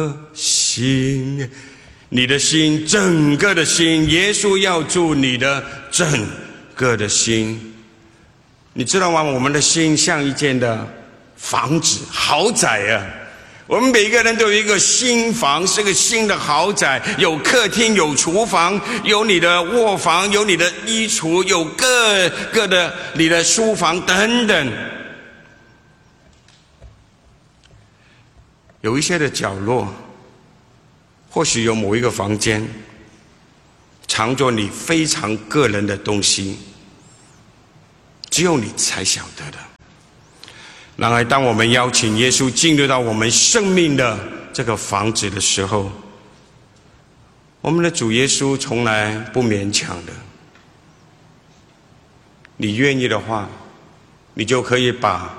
心，你的心，整个的心，耶稣要住你的整个的心。你知道吗？我们的心像一间的房子，豪宅啊！我们每个人都有一个新房，是个新的豪宅，有客厅，有厨房，有你的卧房，有你的衣橱，有各个的你的书房等等。有一些的角落，或许有某一个房间藏着你非常个人的东西，只有你才晓得的。然而当我们邀请耶稣进入到我们生命的这个房子的时候，我们的主耶稣从来不勉强的。你愿意的话，你就可以把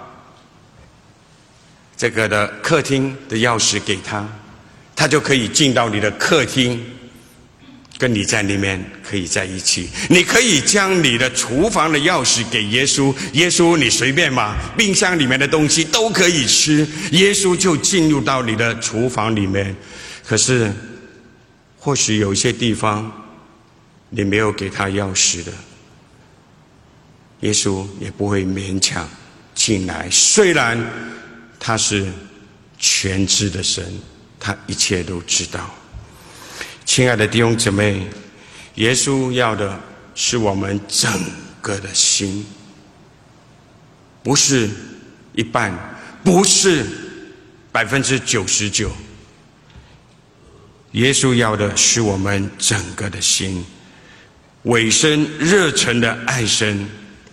这个的客厅的钥匙给他，他就可以进到你的客厅，跟你在里面可以在一起。你可以将你的厨房的钥匙给耶稣，耶稣你随便嘛，冰箱里面的东西都可以吃，耶稣就进入到你的厨房里面。可是或许有一些地方你没有给他钥匙的，耶稣也不会勉强进来。虽然他是全知的神，他一切都知道。亲爱的弟兄姊妹，耶稣要的是我们整个的心，不是一半，不是99%。耶稣要的是我们整个的心，委身热忱的爱神。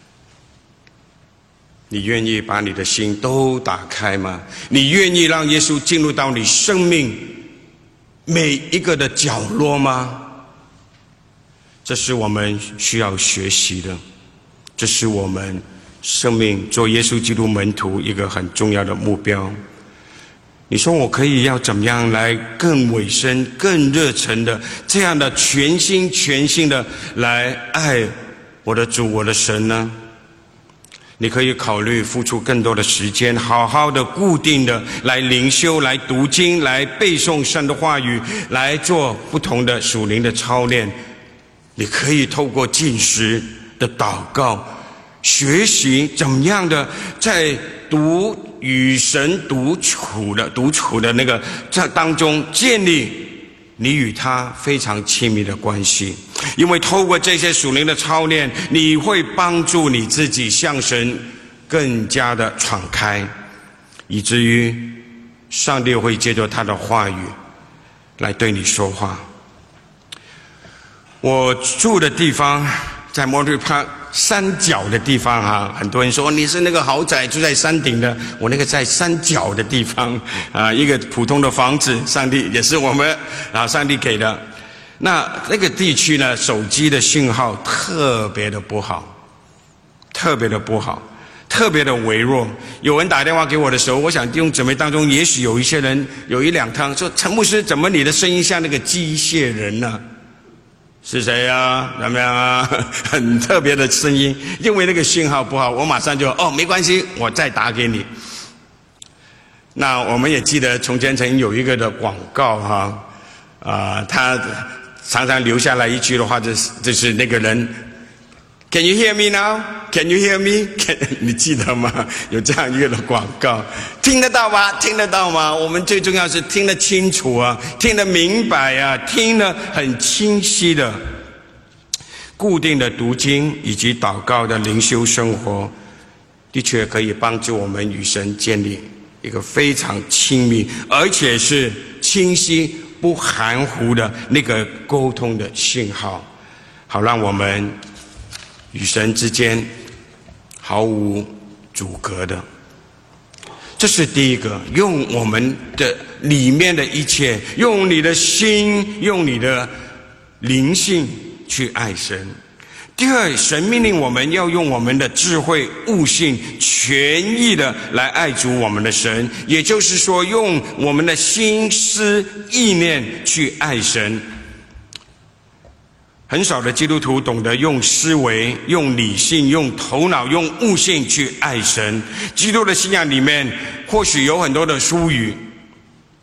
你愿意把你的心都打开吗？你愿意让耶稣进入到你生命每一个的角落吗？这是我们需要学习的，这是我们生命做耶稣基督门徒一个很重要的目标。你说我可以要怎么样来更委身、更热忱的这样的全心全性的来爱我的主、我的神呢？你可以考虑付出更多的时间，好好的固定的来灵修，来读经，来背诵神的话语，来做不同的属灵的操练。你可以透过禁食的祷告，学习怎么样的在与神独处的那个在当中建立你与他非常亲密的关系。因为透过这些属灵的操练，你会帮助你自己向神更加的敞开，以至于上帝会借着他的话语来对你说话。我住的地方在莫瑞帕山脚的地方啊，很多人说你是那个豪宅住在山顶的，我那个在山脚的地方啊，一个普通的房子，上帝也是我们上帝给的。那个地区呢，手机的信号特别的不好，特别的微弱。有人打电话给我的时候，我想弟兄姊妹当中也许有一些人有一两趟说，陈牧师，怎么你的声音像那个机械人呢？是谁啊？怎么样啊？很特别的声音。因为那个信号不好，我马上就没关系，我再打给你。那我们也记得从前曾有一个的广告他常常留下来一句的话，就是那个人 Can you hear me now? Can you hear me? 你记得吗？有这样一个的广告，听得到吗？听得到吗？我们最重要是听得清楚啊，听得明白啊，听得很清晰的。固定的读经以及祷告的灵修生活，的确可以帮助我们与神建立一个非常亲密，而且是清晰不含糊的那个沟通的信号，好让我们与神之间毫无阻隔的。这是第一个，用我们的里面的一切，用你的心，用你的灵性去爱神。第二，神命令我们要用我们的智慧、悟性全意的来爱主我们的神，也就是说用我们的心思意念去爱神。很少的基督徒懂得用思维、用理性、用头脑、用悟性去爱神。基督的信仰里面或许有很多的术语，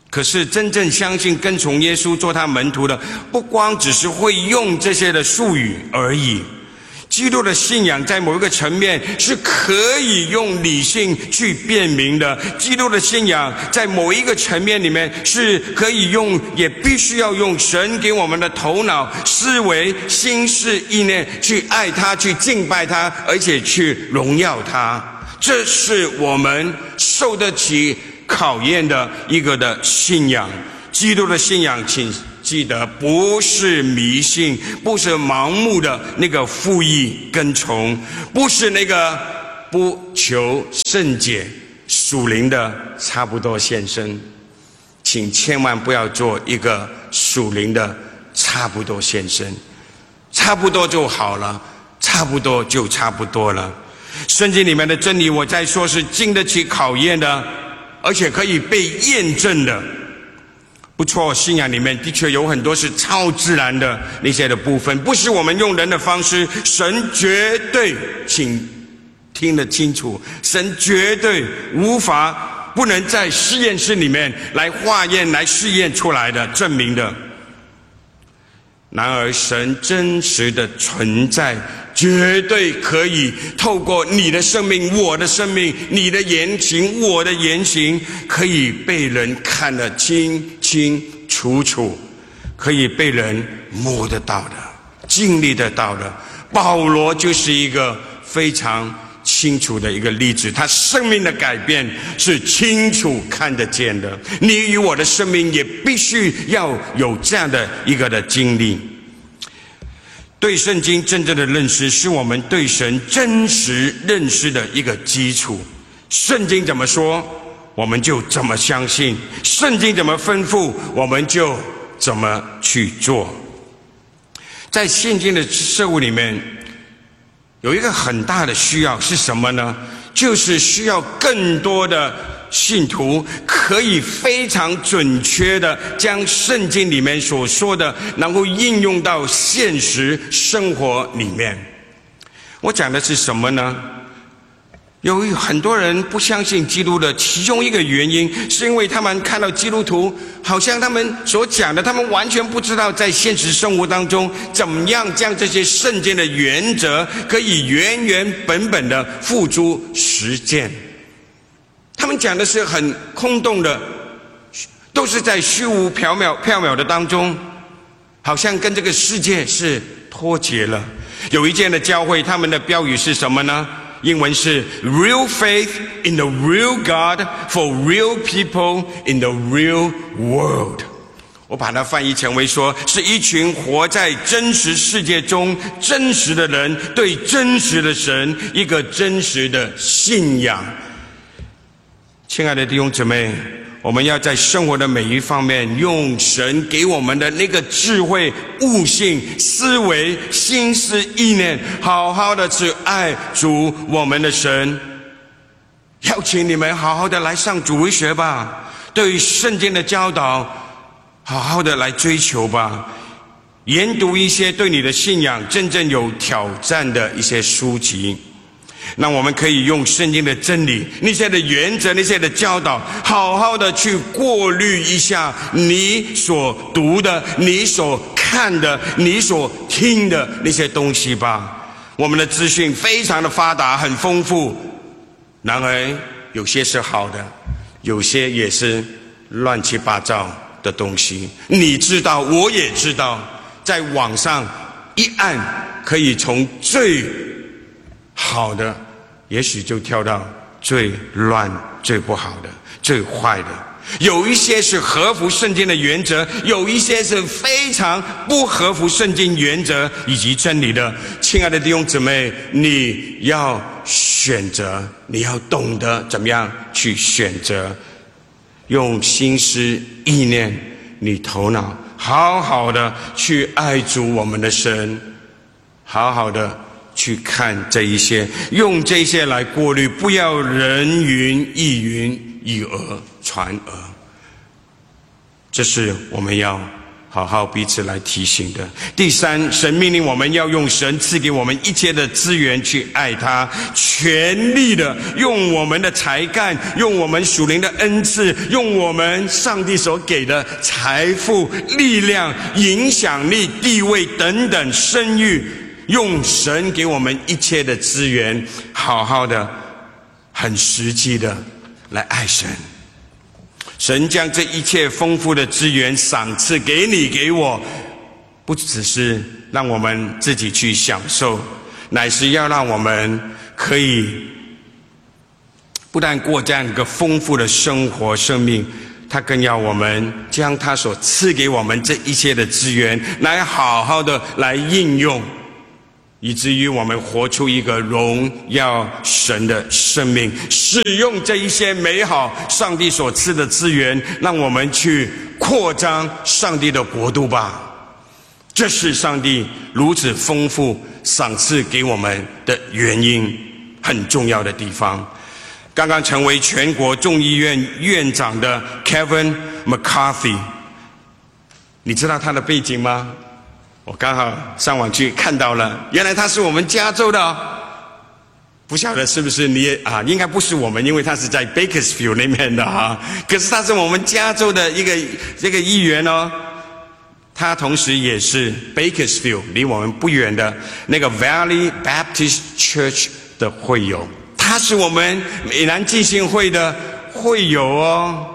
可是真正相信跟从耶稣做他门徒的，不光只是会用这些的术语而已。基督的信仰在某一个层面是可以用理性去辨明的，基督的信仰在某一个层面里面是可以用，也必须要用神给我们的头脑、思维、心思、意念去爱他、去敬拜他，而且去荣耀他。这是我们受得起考验的一个的信仰。基督的信仰，请记得，不是迷信，不是盲目的那个附议跟从，不是那个不求甚解属灵的差不多献身。请千万不要做一个属灵的差不多献身，差不多就好了，差不多就差不多了。圣经里面的真理，我在说是经得起考验的，而且可以被验证的。不错，信仰里面的确有很多是超自然的那些的部分，不是我们用人的方式。神绝对，请听得清楚，神绝对无法不能在实验室里面来化验、来试验出来的、证明的。然而神真实的存在绝对可以透过你的生命、我的生命、你的言行、我的言行，可以被人看得清清楚楚，可以被人摸得到的、经历得到的。保罗就是一个非常清楚的一个例子，他生命的改变是清楚看得见的。你与我的生命也必须要有这样的一个的经历。对圣经真正的认识，是我们对神真实认识的一个基础。圣经怎么说，我们就怎么相信；圣经怎么吩咐，我们就怎么去做。在现今的社会里面，有一个很大的需要是什么呢？就是需要更多的信徒可以非常准确的将圣经里面所说的能够应用到现实生活里面。我讲的是什么呢？有很多人不相信基督的其中一个原因，是因为他们看到基督徒好像他们所讲的，他们完全不知道在现实生活当中怎么样将这些圣经的原则可以原原本本的付诸实践。他们讲的是很空洞的，都是在虚无缥缈的当中，好像跟这个世界是脱节了。有一间的教会，他们的标语是什么呢？英文是 Real faith in the real God for real people in the real world。 我把它翻译成为说，是一群活在真实世界中真实的人，对真实的神一个真实的信仰。亲爱的弟兄姊妹，我们要在生活的每一方面用神给我们的那个智慧、悟性、思维、心思、意念，好好的去爱主我们的神。邀请你们好好的来上主日学吧，对于圣经的教导好好的来追求吧，研读一些对你的信仰真正有挑战的一些书籍。那我们可以用圣经的真理、那些的原则、那些的教导，好好的去过滤一下你所读的、你所看的、你所听的那些东西吧。我们的资讯非常的发达，很丰富，然而有些是好的，有些也是乱七八糟的东西。你知道，我也知道，在网上一按可以从最好的也许就跳到最乱、最不好的、最坏的。有一些是合乎圣经的原则，有一些是非常不合乎圣经原则以及真理的。亲爱的弟兄姊妹，你要选择，你要懂得怎么样去选择，用心思意念，你头脑好好的去爱主我们的神，好好的去看这一些，用这些来过滤，不要人云亦云，以讹传讹。这是我们要好好彼此来提醒的。第三，神命令我们要用神赐给我们一切的资源去爱他，全力的用我们的才干，用我们属灵的恩赐，用我们上帝所给的财富、力量、影响力、地位等等声誉，用神给我们一切的资源，好好的很实际的来爱神。神将这一切丰富的资源赏赐给你给我，不只是让我们自己去享受，乃是要让我们可以不但过这样一个丰富的生活生命，他更要我们将他所赐给我们这一切的资源来好好的来应用，以至于我们活出一个荣耀神的生命，使用这一些美好上帝所赐的资源，让我们去扩张上帝的国度吧。这是上帝如此丰富赏赐给我们的原因，很重要的地方。刚刚成为全国众议院院长的 Kevin McCarthy， 你知道他的背景吗？我刚好上网去看到了，原来他是我们加州的哦。不晓得是不是你也应该不是我们，因为他是在 Bakersfield 那边的哈。可是他是我们加州的这个议员哦。他同时也是 Bakersfield 离我们不远的那个 Valley Baptist Church 的会友，他是我们美南浸信会的会友哦。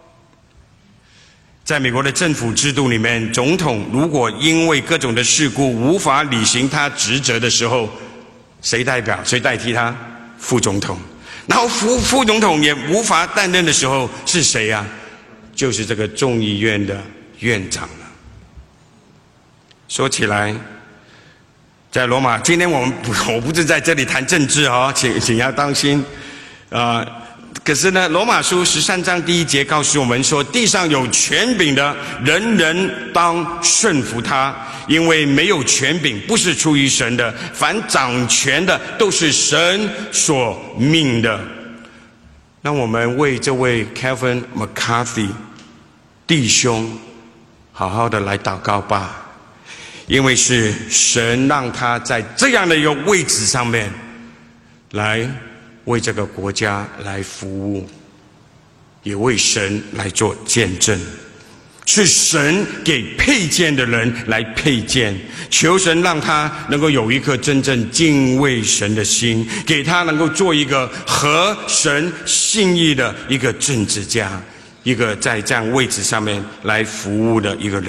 在美国的政府制度里面，总统如果因为各种的事故无法履行他职责的时候，谁代替他？副总统。然后副总统也无法担任的时候是谁啊？就是这个众议院的院长了。说起来，在罗马，今天我不是在这里谈政治哦，请要当心可是呢，罗马书13章第1节告诉我们说，地上有权柄的，人人当顺服他，因为没有权柄不是出于神的，凡掌权的都是神所命的。让我们为这位 Kevin McCarthy 弟兄好好的来祷告吧，因为是神让他在这样的一个位置上面来为这个国家来服务，也为神来做见证。是神给配件的人来配件，求神让他能够有一颗真正敬畏神的心，给他能够做一个合神心意的一个政治家，一个在这样位置上面来服务的一个人。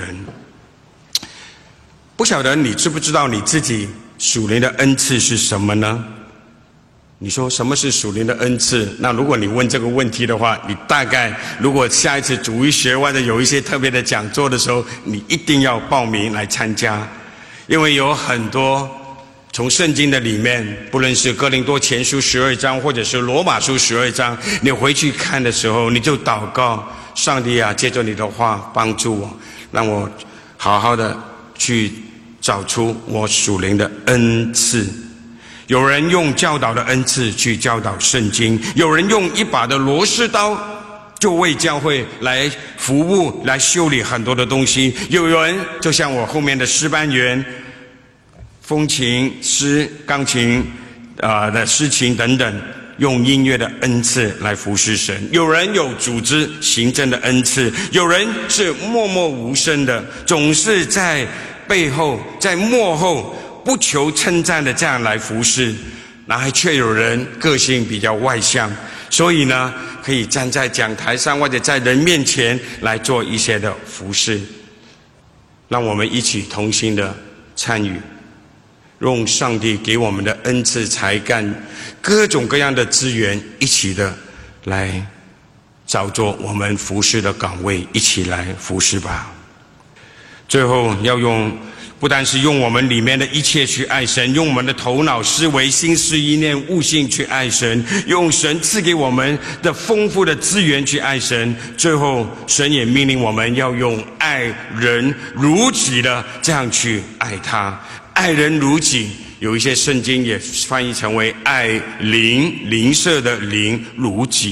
不晓得你知不知道你自己属灵的恩赐是什么呢？你说什么是属灵的恩赐？那如果你问这个问题的话，你大概如果下一次主日学或者有一些特别的讲座的时候，你一定要报名来参加，因为有很多从圣经的里面，不论是哥林多前书12章或者是罗马书12章，你回去看的时候，你就祷告上帝啊，借着你的话帮助我，让我好好的去找出我属灵的恩赐。有人用教导的恩赐去教导圣经，有人用一把的螺丝刀就为教会来服务，来修理很多的东西。有人就像我后面的诗班员，风琴、诗、钢琴的诗琴等等，用音乐的恩赐来服侍神。有人有组织行政的恩赐，有人是默默无声的，总是在背后在幕后不求称赞的这样来服侍，然后却有人个性比较外向，所以呢可以站在讲台上或者在人面前来做一些的服侍。让我们一起同心的参与，用上帝给我们的恩赐才干各种各样的资源，一起的来找着我们服侍的岗位，一起来服侍吧。最后要不单是用我们里面的一切去爱神，用我们的头脑思维心思意念悟性去爱神，用神赐给我们的丰富的资源去爱神。最后神也命令我们要用爱人如己的这样去爱他。爱人如己，有一些圣经也翻译成为爱邻舍的邻如己，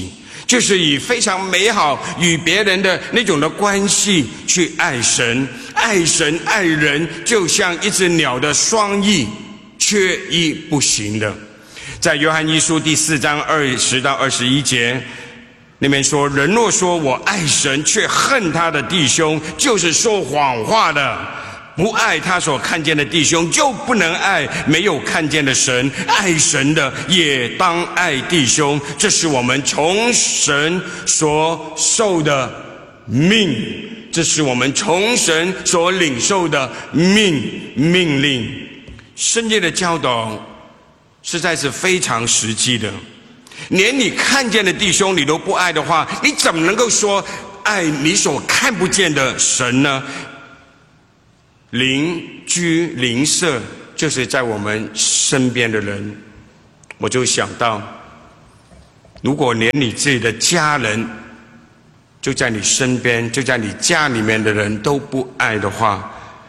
就是以非常美好与别人的那种的关系去爱神。爱神爱人就像一只鸟的双翼，缺一不行的。在约翰一书第4章20到21节里面说，人若说我爱神却恨他的弟兄，就是说谎话的。不爱他所看见的弟兄，就不能爱没有看见的神。爱神的也当爱弟兄，这是我们从神所受的命，这是我们从神所领受的命令。圣经的教导实在是非常实际的，连你看见的弟兄你都不爱的话，你怎么能够说爱你所看不见的神呢？邻居邻舍就是在我们身边的人，我就想到，如果连你自己的家人就在你身边，就在你家里面的人都不爱的话，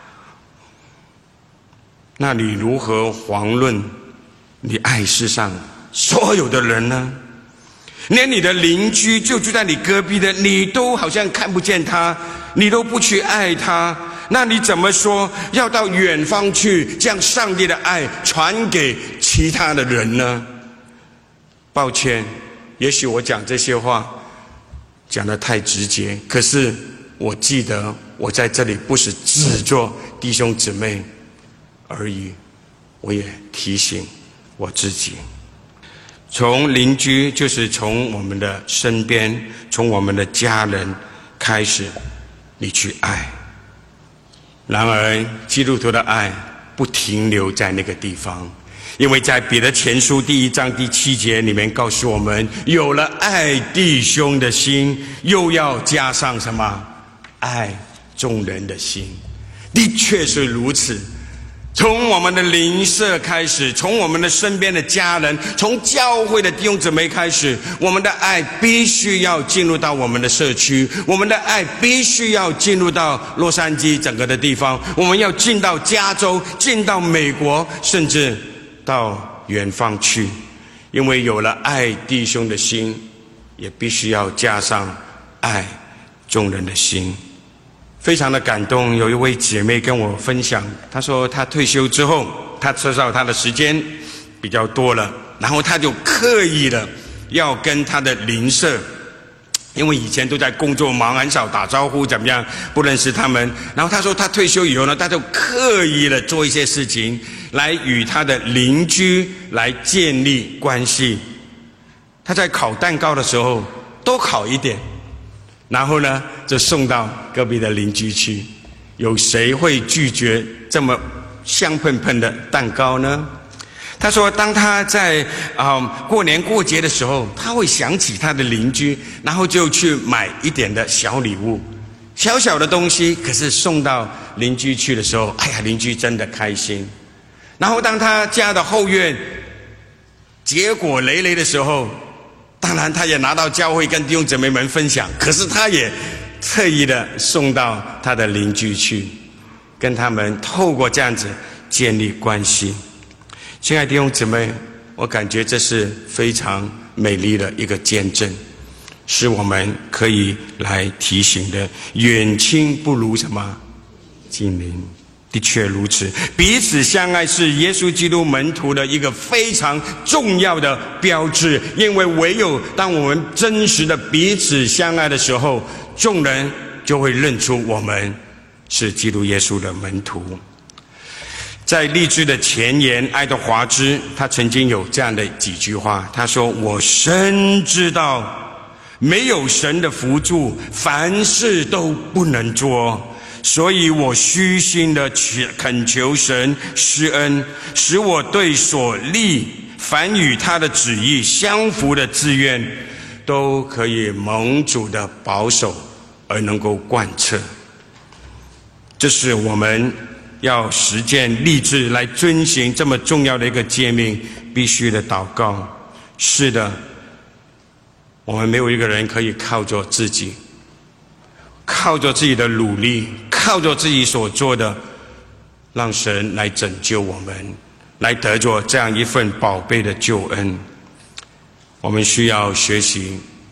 那你如何遑论你爱世上所有的人呢？连你的邻居就住在你隔壁的，你都好像看不见他，你都不去爱他，那你怎么说要到远方去将上帝的爱传给其他的人呢？抱歉，也许我讲这些话讲得太直接，可是我记得我在这里不是只做弟兄姊妹而已，我也提醒我自己。从邻居，就是从我们的身边，从我们的家人开始，你去爱。然而基督徒的爱不停留在那个地方，因为在彼得前书第1章第7节里面告诉我们，有了爱弟兄的心，又要加上什么？爱众人的心。的确是如此，从我们的邻舍开始，从我们的身边的家人，从教会的弟兄姊妹开始，我们的爱必须要进入到我们的社区，我们的爱必须要进入到洛杉矶整个的地方，我们要进到加州，进到美国，甚至到远方去。因为有了爱弟兄的心，也必须要加上爱众人的心。非常的感动，有一位姐妹跟我分享，她说她退休之后，她知道她的时间比较多了，然后她就刻意的要跟她的邻舍，因为以前都在工作忙，很少打招呼，怎么样，不认识他们。然后她说她退休以后呢，她就刻意的做一些事情来与她的邻居来建立关系。她在烤蛋糕的时候多烤一点，然后呢就送到隔壁的邻居去。有谁会拒绝这么香喷喷的蛋糕呢？他说当他在过年过节的时候，他会想起他的邻居，然后就去买一点的小礼物，小小的东西，可是送到邻居去的时候，哎呀，邻居真的开心。然后当他家的后院结果累累的时候，当然他也拿到教会跟弟兄姊妹们分享，可是他也特意的送到他的邻居去，跟他们透过这样子建立关系。亲爱的弟兄姊妹，我感觉这是非常美丽的一个见证，是我们可以来提醒的。远亲不如什么？近邻。的确如此，彼此相爱是耶稣基督门徒的一个非常重要的标志，因为唯有当我们真实的彼此相爱的时候，众人就会认出我们是基督耶稣的门徒。在励志的前言，爱德华兹他曾经有这样的几句话，他说：我深知道没有神的扶助，凡事都不能做，所以我虚心的恳求神施恩，使我对所立凡与他的旨意相符的志愿，都可以蒙主的保守而能够贯彻。这是我们要实践立志来遵行这么重要的一个诫命必须的祷告。是的，我们没有一个人可以靠着自己，靠着自己的努力，靠着自己所做的，让神来拯救我们，来得着这样一份宝贝的救恩。我们需要学习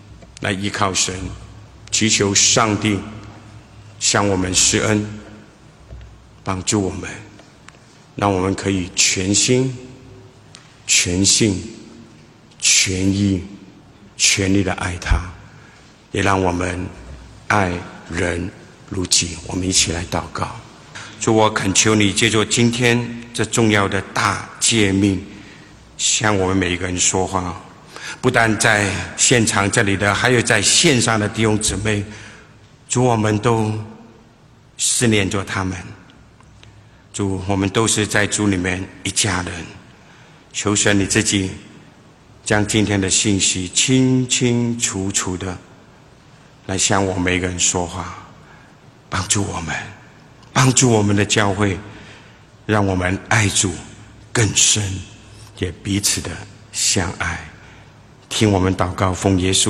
来依靠神，祈求上帝向我们施恩，帮助我们，让我们可以全心、全性、全意、全力的爱他，也让我们爱人如己。我们一起来祷告。主，我恳求你借着今天这重要的大诫命，向我们每一个人说话，不但在现场这里的，还有在线上的弟兄姊妹。主，我们都思念着他们。主，我们都是在主里面一家人。求神你自己将今天的信息清清楚楚的来向我们每个人说话，帮助我们，帮助我们的教会，让我们爱主更深，也彼此的相爱。听我们祷告，奉耶稣